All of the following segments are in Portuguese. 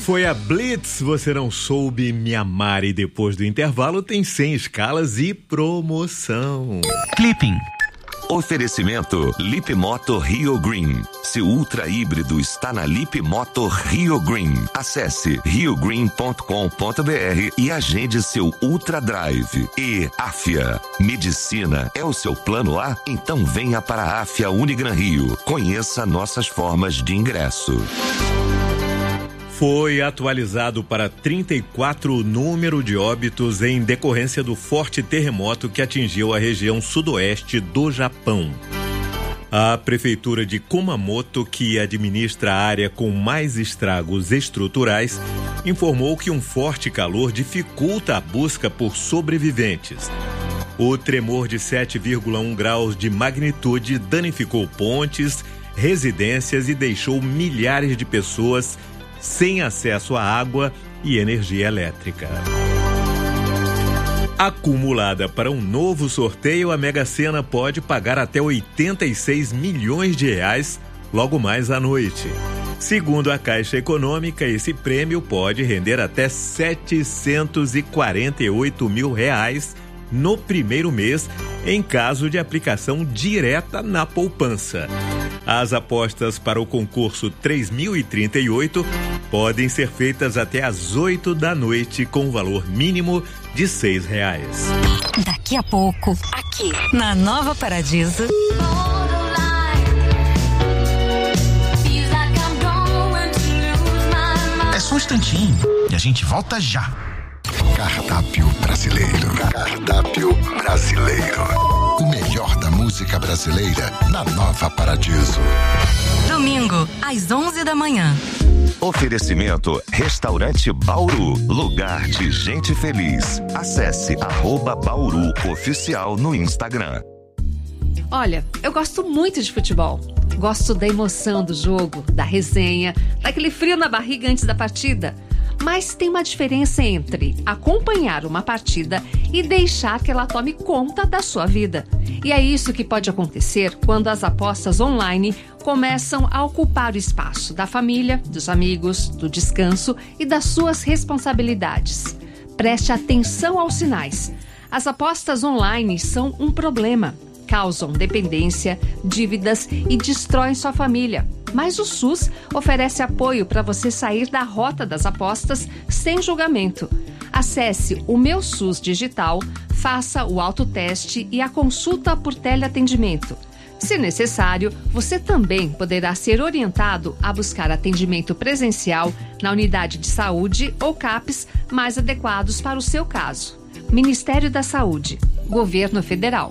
foi a Blitz, Você Não Soube Me Amar, e depois do intervalo tem 100 escalas e promoção. Clipping. Oferecimento Lip Moto Rio Green. Seu ultra híbrido está na Lip Moto Rio Green. Acesse riogreen.com.br e agende seu Ultra Drive. E Afia. Medicina é o seu plano A? Então venha para a Afia Unigran Rio. Conheça nossas formas de ingresso. Foi atualizado para 34 o número de óbitos em decorrência do forte terremoto que atingiu a região sudoeste do Japão. A prefeitura de Kumamoto, que administra a área com mais estragos estruturais, informou que um forte calor dificulta a busca por sobreviventes. O tremor de 7,1 graus de magnitude danificou pontes, residências e deixou milhares de pessoas sem acesso à água e energia elétrica. Acumulada para um novo sorteio, a Mega Sena pode pagar até 86 milhões de reais logo mais à noite. Segundo a Caixa Econômica, esse prêmio pode render até 748 mil reais no primeiro mês, em caso de aplicação direta na poupança. As apostas para o concurso 3038 podem ser feitas até às 8 da noite, com valor mínimo de R$6. Daqui a pouco, aqui na Nova Paradiso. É só um instantinho e a gente volta já. Cardápio brasileiro. Cardápio brasileiro. O melhor da música brasileira na Nova Paradiso. Domingo, às 11 da manhã. Oferecimento Restaurante Bauru, lugar de gente feliz. Acesse @Bauru Oficial no Instagram. Olha, eu gosto muito de futebol. Gosto da emoção do jogo, da resenha, daquele frio na barriga antes da partida. Mas tem uma diferença entre acompanhar uma partida e deixar que ela tome conta da sua vida. E é isso que pode acontecer quando as apostas online começam a ocupar o espaço da família, dos amigos, do descanso e das suas responsabilidades. Preste atenção aos sinais. As apostas online são um problema. Causam dependência, dívidas e destroem sua família. Mas o SUS oferece apoio para você sair da rota das apostas sem julgamento. Acesse o Meu SUS Digital, faça o autoteste e a consulta por teleatendimento. Se necessário, você também poderá ser orientado a buscar atendimento presencial na unidade de saúde ou CAPS mais adequados para o seu caso. Ministério da Saúde, Governo Federal.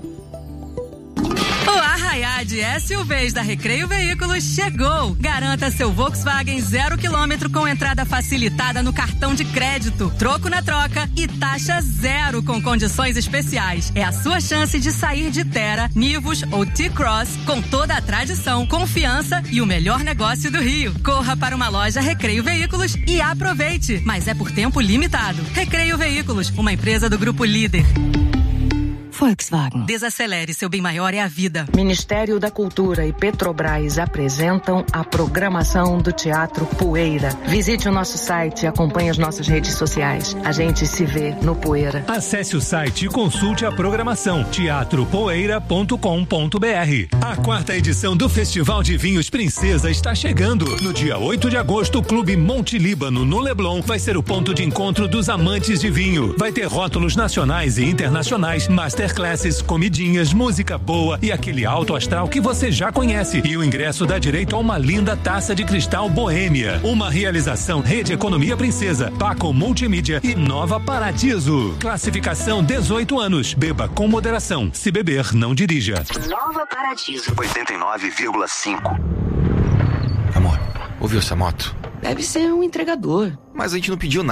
O Arraiá de SUVs da Recreio Veículos chegou! Garanta seu Volkswagen 0 km com entrada facilitada no cartão de crédito, troco na troca e taxa zero com condições especiais. É a sua chance de sair de Terra, Nivus ou T-Cross com toda a tradição, confiança e o melhor negócio do Rio. Corra para uma loja Recreio Veículos e aproveite! Mas é por tempo limitado. Recreio Veículos, uma empresa do Grupo Líder. Volkswagen. Desacelere, seu bem maior é a vida. Ministério da Cultura e Petrobras apresentam a programação do Teatro Poeira. Visite o nosso site e acompanhe as nossas redes sociais. A gente se vê no Poeira. Acesse o site e consulte a programação teatropoeira.com.br. A 4ª edição do Festival de Vinhos Princesa está chegando. No dia 8 de agosto, o Clube Monte Líbano, no Leblon, vai ser o ponto de encontro dos amantes de vinho. Vai ter rótulos nacionais e internacionais, masterclasses, comidinhas, música boa e aquele alto astral que você já conhece. E o ingresso dá direito a uma linda taça de cristal Boêmia. Uma realização Rede Economia Princesa, Paco Multimídia e Nova Paradiso. Classificação 18 anos. Beba com moderação. Se beber, não dirija. Nova Paradiso. 89,5. Amor, ouviu essa moto? Deve ser um entregador. Mas a gente não pediu nada.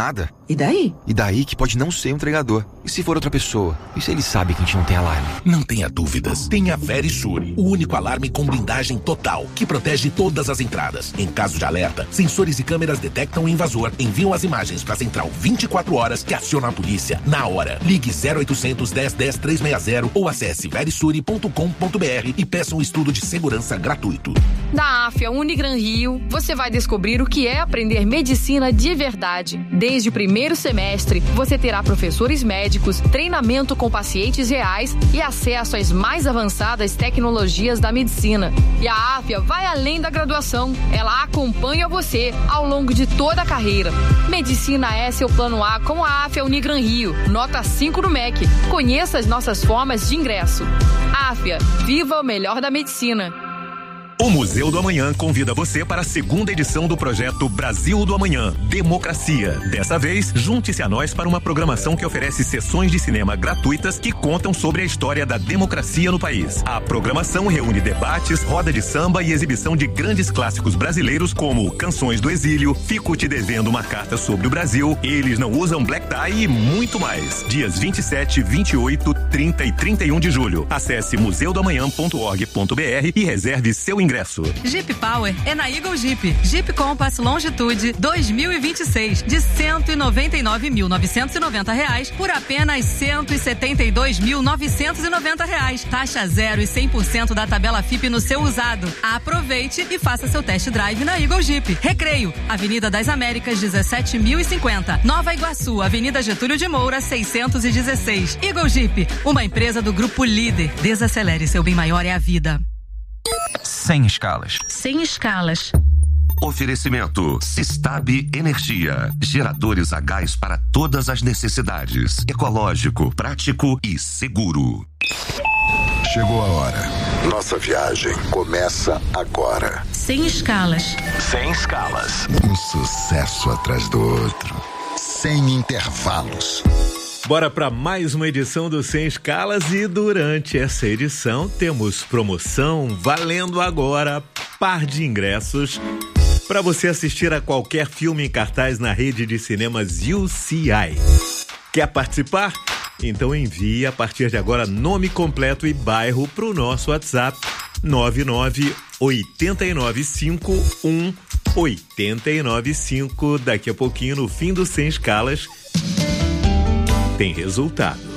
E daí? E daí que pode não ser um entregador. E se for outra pessoa? E se ele sabe que a gente não tem alarme? Não tenha dúvidas. Tenha Verisure, o único alarme com blindagem total, que protege todas as entradas. Em caso de alerta, sensores e câmeras detectam o invasor, enviam as imagens para a central 24 horas que aciona a polícia na hora. Ligue 0800 10 10 360 ou acesse verisure.com.br e peça um estudo de segurança gratuito. Na AFIA Unigran Rio, você vai descobrir o que é aprender medicina de verdade. Desde o primeiro semestre, você terá professores médicos, treinamento com pacientes reais e acesso às mais avançadas tecnologias da medicina. E a AFIA vai além da graduação. Ela acompanha você ao longo de toda a carreira. Medicina é seu plano A com a AFIA Unigran Rio. Nota 5 no MEC. Conheça as nossas formas de ingresso. AFIA, viva o melhor da medicina. O Museu do Amanhã convida você para a segunda edição do projeto Brasil do Amanhã, Democracia. Dessa vez, junte-se a nós para uma programação que oferece sessões de cinema gratuitas que contam sobre a história da democracia no país. A programação reúne debates, roda de samba e exibição de grandes clássicos brasileiros como Canções do Exílio, Fico Te Devendo uma Carta sobre o Brasil, Eles Não Usam Black Tie e muito mais. Dias 27, 28, 30 e 31 de julho. Acesse museudoamanhã.org.br e reserve seu ingresso. Jeep Power é na Eagle Jeep. Jeep Compass Longitude 2026 de R$199.990 por apenas R$172.990. Taxa 0 e 100% da tabela FIP no seu usado. Aproveite e faça seu test drive na Eagle Jeep. Recreio, Avenida das Américas 17.050. Nova Iguaçu, Avenida Getúlio de Moura 616. Eagle Jeep, uma empresa do Grupo Líder. Desacelere, seu bem maior é a vida. Sem escalas. Sem escalas. Oferecimento Sistab Energia. Geradores a gás para todas as necessidades. Ecológico, prático e seguro. Chegou a hora. Nossa viagem começa agora. Sem escalas. Sem escalas. Um sucesso atrás do outro. Sem intervalos. Bora para mais uma edição do Sem Escalas e durante essa edição temos promoção valendo agora par de ingressos para você assistir a qualquer filme em cartaz na rede de cinemas UCI. Quer participar? Então envie a partir de agora nome completo e bairro para o nosso WhatsApp 998951895. Daqui a pouquinho, no fim do Sem Escalas, tem resultado.